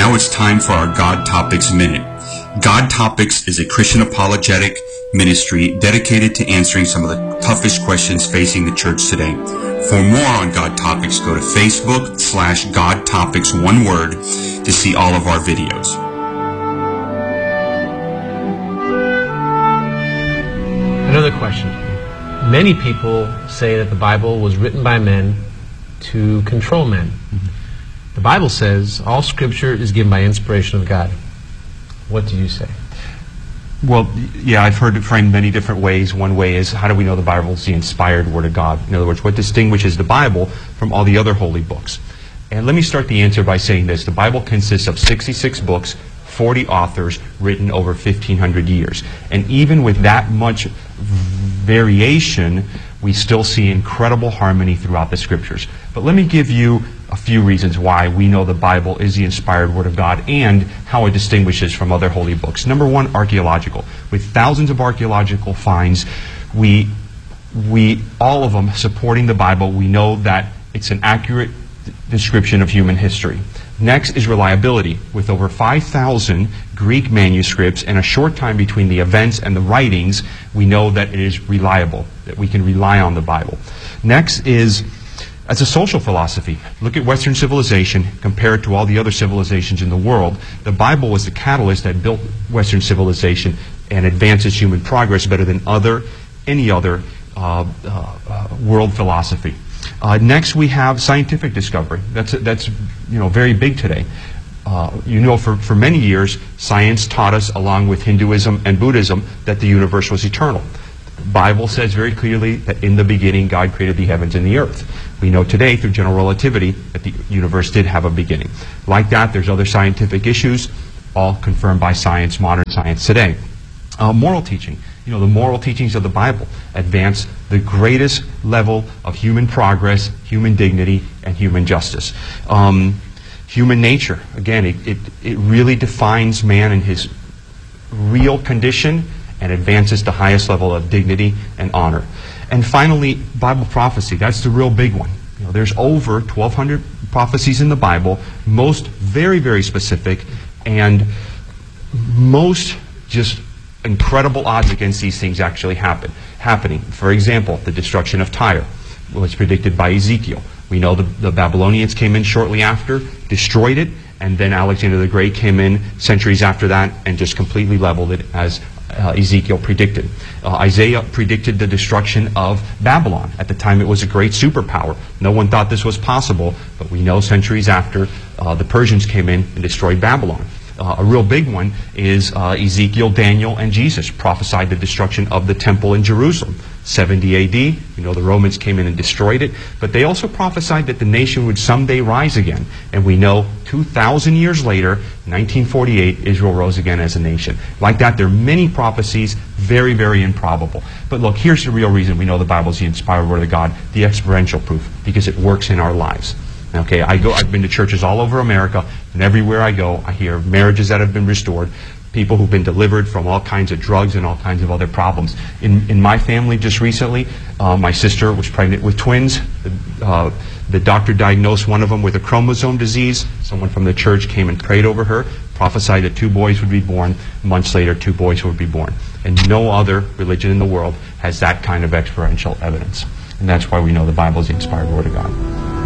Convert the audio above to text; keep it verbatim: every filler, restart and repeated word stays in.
now it's time for our God Topics Minute. God Topics is a Christian apologetic ministry dedicated to answering some of the toughest questions facing the church today. For more on God Topics, go to Facebook slash God Topics, one word, to see all of our videos. Another question. Many people say that the Bible was written by men to control men. Mm-hmm. The Bible says all Scripture is given by inspiration of God. What do you say? Well, yeah, I've heard it framed many different ways. One way is, how do we know the Bible is the inspired Word of God? In other words, what distinguishes the Bible from all the other holy books? And let me start the answer by saying this. The Bible consists of sixty-six books, forty authors, written over fifteen hundred years. And even with that much variation, we still see incredible harmony throughout the Scriptures. But let me give you a few reasons why we know the Bible is the inspired Word of God and how it distinguishes from other holy books. Number one, archaeological. With thousands of archaeological finds, we, we all of them supporting the Bible, we know that it's an accurate description of human history. Next is reliability. With over five thousand Greek manuscripts and a short time between the events and the writings, we know that it is reliable, that we can rely on the Bible. Next is as a social philosophy. Look at Western civilization, compare it to all the other civilizations in the world. The Bible was the catalyst that built Western civilization and advances human progress better than other any other uh, uh, uh, world philosophy. Uh, next, we have scientific discovery. That's that's you know very big today. Uh, you know, for, for many years, science taught us, along with Hinduism and Buddhism, that the universe was eternal. The Bible says very clearly that in the beginning, God created the heavens and the earth. We know today, through general relativity, that the universe did have a beginning. Like that, there's other scientific issues, all confirmed by science, modern science today. Uh, moral teaching. You know, the moral teachings of the Bible advance the greatest level of human progress, human dignity, and human justice. Um, human nature, again, it, it, it really defines man in his real condition and advances the highest level of dignity and honor. And finally, Bible prophecy. That's the real big one. You know, there's over twelve hundred prophecies in the Bible, most very, very specific, and most just incredible odds against these things actually happen, happening. For example, the destruction of Tyre was predicted by Ezekiel. We know the, the Babylonians came in shortly after, destroyed it, and then Alexander the Great came in centuries after that and just completely leveled it, as uh, Ezekiel predicted. Uh, Isaiah predicted the destruction of Babylon. At the time, it was a great superpower. No one thought this was possible, but we know centuries after, uh, the Persians came in and destroyed Babylon. Uh, a real big one is uh, Ezekiel, Daniel, and Jesus prophesied the destruction of the temple in Jerusalem. seventy A D, you know, the Romans came in and destroyed it, but they also prophesied that the nation would someday rise again. And we know two thousand years later, nineteen forty-eight, Israel rose again as a nation. Like that, there are many prophecies, very, very improbable. But look, here's the real reason we know the Bible is the inspired Word of God, the experiential proof, because it works in our lives. Okay, I go, I've been to churches all over America, and everywhere I go, I hear marriages that have been restored, people who've been delivered from all kinds of drugs and all kinds of other problems. In, in my family just recently, uh, my sister was pregnant with twins. The, uh, the doctor diagnosed one of them with a chromosome disease. Someone from the church came and prayed over her, prophesied that two boys would be born. Months later, two boys would be born. And no other religion in the world has that kind of experiential evidence. And that's why we know the Bible is the inspired Word of God.